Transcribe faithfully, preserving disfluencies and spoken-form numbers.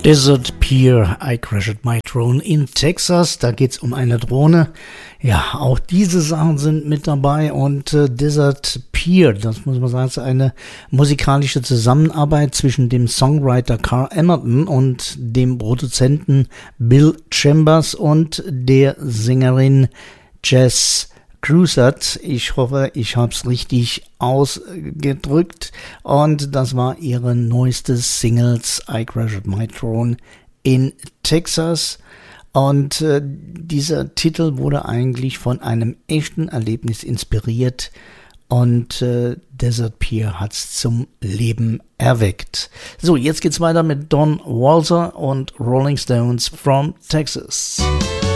Desert Pier, I Crashed My Drone in Texas. Da geht's um eine Drohne. Ja, auch diese Sachen sind mit dabei. Und äh, Desert Pier, das muss man sagen, ist eine musikalische Zusammenarbeit zwischen dem Songwriter Carl Emerton und dem Produzenten Bill Chambers und der Sängerin Jess Cruisert. Ich hoffe, ich habe es richtig ausgedrückt. Und das war ihre neueste Singles, I Crashed My Drone in Texas. Und äh, dieser Titel wurde eigentlich von einem echten Erlebnis inspiriert. Und äh, Desert Pier hat es zum Leben erweckt. So, jetzt geht's weiter mit Don Walter und Rolling Stones from Texas.